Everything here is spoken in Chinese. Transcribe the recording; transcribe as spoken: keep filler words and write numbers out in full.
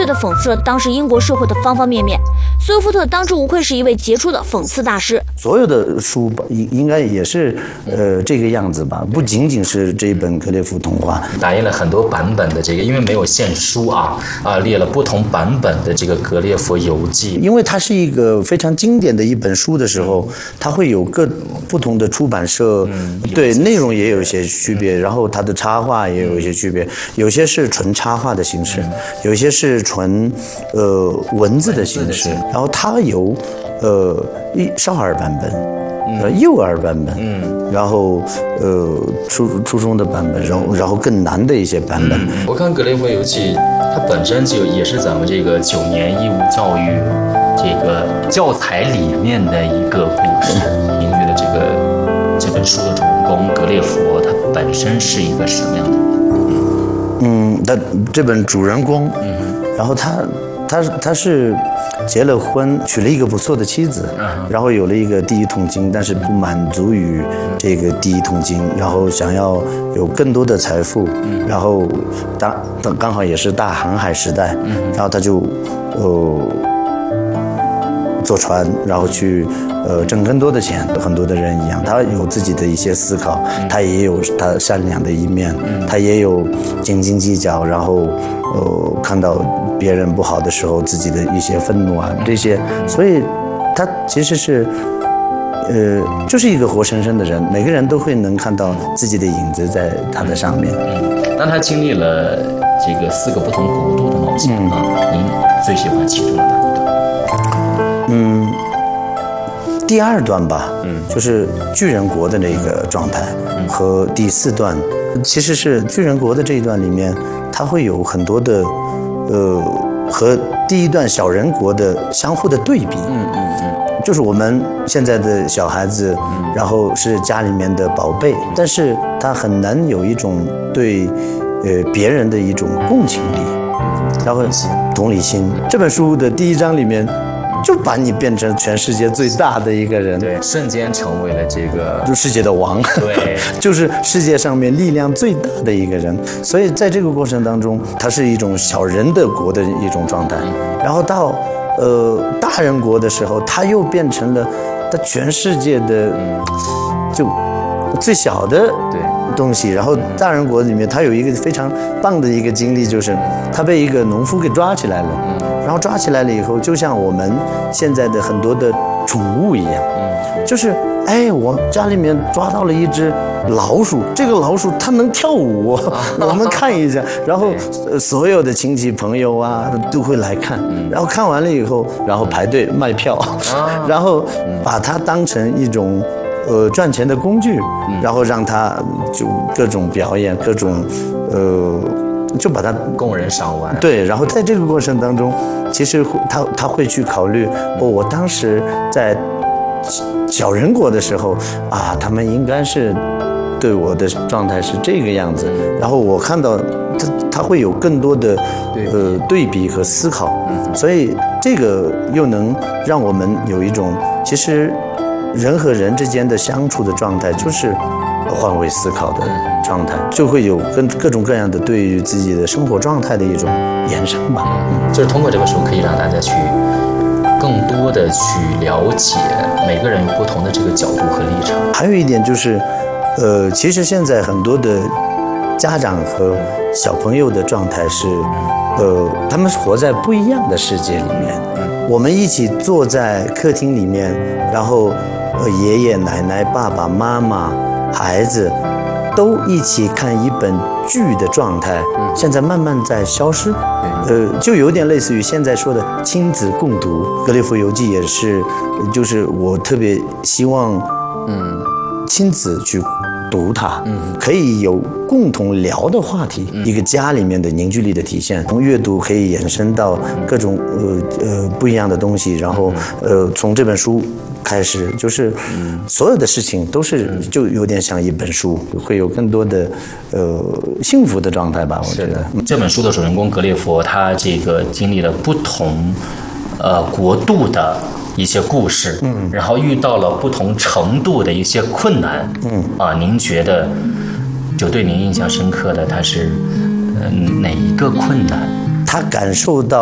确地讽刺了当时英国社会的方方面面。斯威夫特当之无愧是一位杰出的讽刺大师。 所有的书应应该也是呃这个样子吧，不仅仅是这一本格列佛童话， 打印了很多版本的这个，因为没有现书啊啊，列了不同版本的这个格列佛游记。 因为它是一个非常经典的一本书的时候，它会有各不同的出版社，嗯、对内容也有一些区别，然后它的插画也有一些区别，有些是纯插画的形式，有些是纯呃文字的形式。然后它有，呃，一少儿版本，呃，幼儿版本，嗯，然后呃初初中的版本，然后然后更难的一些版本。 嗯、我看《格列佛游记》，它本身就也是咱们这个九年义务教育这个教材里面的一个故事。您觉得这个这本书的主人公格列佛，他本身是一个什么样的人？ 嗯，他这本主人公，嗯，然后他。他他是结了婚，娶了一个不错的妻子，然后有了一个第一桶金，但是不满足于这个第一桶金，然后想要有更多的财富，然后当刚好也是大航海时代，然后他就呃坐船，然后去呃挣更多的钱，很多的人一样，他有自己的一些思考，他也有他善良的一面，他也有斤斤计较，然后呃看到别人不好的时候自己的一些愤怒啊这些，所以他其实是呃就是一个活生生的人，每个人都会能看到自己的影子在他的上面。 嗯，那他经历了这个四个不同国度的冒险啊，嗯、您最喜欢其中的哪一段？ 嗯，第二段吧，嗯，就是巨人国的那个状态，嗯、和第四段，其实是巨人国的这一段里面，它会有很多的，呃，和第一段小人国的相互的对比，嗯嗯嗯，就是我们现在的小孩子，嗯、然后是家里面的宝贝，但是他很难有一种对，呃，别人的一种共情力，然后同理心。这本书的第一章里面。就把你变成全世界最大的一个人， 对，瞬间成为了这个就世界的王， 对， 就是世界上面力量最大的一个人。所以在这个过程当中，他是一种小人的国的一种状态，然后到呃大人国的时候，他又变成了他全世界的就最小的东西。然后大人国里面，他有一个非常棒的一个经历，就是他被一个农夫给抓起来了。然后抓起来了以后，就像我们现在的很多的宠物一样，嗯，就是哎，我家里面抓到了一只老鼠，这个老鼠它能跳舞，我们看一下，然后、呃、所有的亲戚朋友啊都会来看，然后看完了以后，然后排队卖票，然后把它当成一种呃赚钱的工具，然后让它就各种表演，各种呃。就把它供人赏玩， 对，然后在这个过程当中，其实他他会去考虑，哦，我当时在小人国的时候啊，他们应该是对我的状态是这个样子，然后我看到他他会有更多的呃对比和思考，所以这个又能让我们有一种其实人和人之间的相处的状态就是换位思考的状态，就会有跟各种各样的对于自己的生活状态的一种延伸吧。 嗯，就是通过这本书可以让大家去更多的去了解每个人有不同的这个角度和立场。 还有一点就是，呃，其实现在很多的家长和小朋友的状态是，呃，他们活在不一样的世界里面。我们一起坐在客厅里面，然后呃，爷爷奶奶、爸爸妈妈、孩子都一起看一本剧的状态，现在慢慢在消失。呃，就有点类似于现在说的亲子共读。《格列佛游记》也是，就是我特别希望，嗯，亲子去读它，嗯，可以有共同聊的话题，嗯、一个家里面的凝聚力的体现。从阅读可以延伸到各种呃呃不一样的东西，然后呃从这本书开始，就是所有的事情都是就有点像一本书，会有更多的呃幸福的状态吧。我觉得这本书的主人公格列佛，他这个经历了不同呃国度的一些故事，嗯，然后遇到了不同程度的一些困难，嗯啊，您觉得就对您印象深刻的，他是呃哪一个困难？ 他感受到